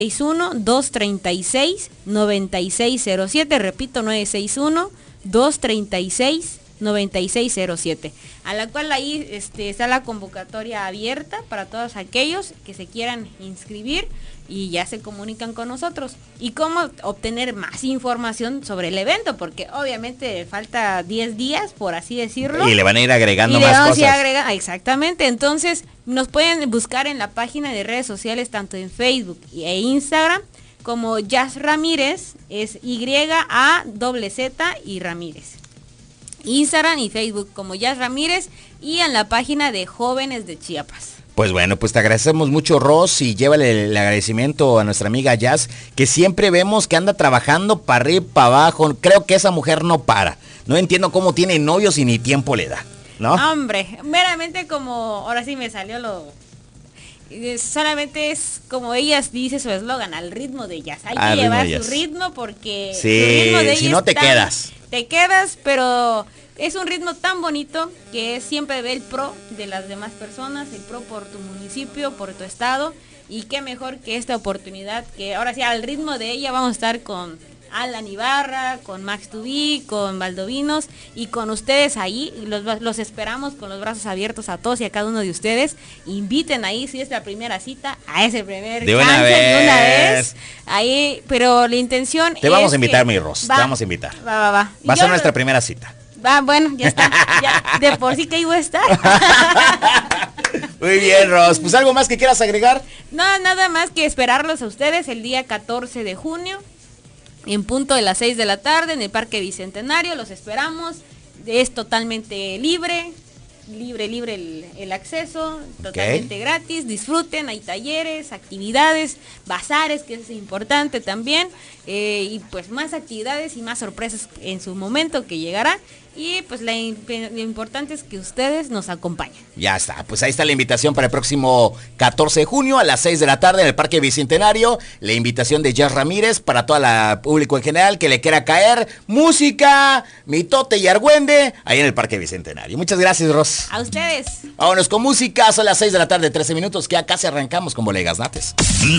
961-236-9607, repito, 961-236-9607, a la cual ahí está la convocatoria abierta para todos aquellos que se quieran inscribir y ya se comunican con nosotros. Y cómo obtener más información sobre el evento, porque obviamente falta 10 días, por así decirlo. Y le van a ir agregando más cosas. Exactamente, entonces nos pueden buscar en la página de redes sociales, tanto en Facebook e Instagram, como Jazz Ramírez, es YAZZ y Ramírez. Instagram y Facebook como Jazz Ramírez, y en la página de Jóvenes de Chiapas. Pues bueno, pues te agradecemos mucho, Ros, y llévale el agradecimiento a nuestra amiga Jazz, que siempre vemos que anda trabajando para arriba, para abajo. Creo que esa mujer no para. No entiendo cómo tiene novios y ni tiempo le da, ¿no? Hombre, meramente como, ahora sí me salió solamente es como ella dice su eslogan, al ritmo de Jazz. Hay que llevar su ritmo, porque sí, su ritmo de ella si no te quedas. Te quedas, pero es un ritmo tan bonito que siempre ve el pro de las demás personas, el pro por tu municipio, por tu estado, y qué mejor que esta oportunidad, que ahora sí al ritmo de ella vamos a estar con Alan Ibarra, con Max Tubí, con Valdovinos y con ustedes ahí. Los esperamos con los brazos abiertos a todos y a cada uno de ustedes. Inviten ahí, si es la primera cita, a ese primer de una vez. Ahí, pero la intención te vamos a invitar, mi Ros, te vamos a invitar. Va. Va a ser nuestra primera cita. Va, bueno, ya está. Ya, de por sí que iba a estar. Muy bien, Ros. Pues algo más que quieras agregar. No, nada más que esperarlos a ustedes el día 14 de junio. En punto de las 6 de la tarde en el Parque Bicentenario, los esperamos. Es totalmente libre el acceso, totalmente gratis. Disfruten, hay talleres, actividades, bazares, que es importante también, y pues más actividades y más sorpresas en su momento que llegará. Y pues lo importante es que ustedes nos acompañen. Ya está, pues ahí está la invitación para el próximo 14 de junio a las 6 de la tarde en el Parque Bicentenario. La invitación de Jazz Ramírez para todo el público en general que le quiera caer. Música, mitote y argüende ahí en el Parque Bicentenario. Muchas gracias, Ros. A ustedes. Vámonos con música, son las 6 de la tarde, 13 minutos, que ya casi arrancamos con Bolegas Nates.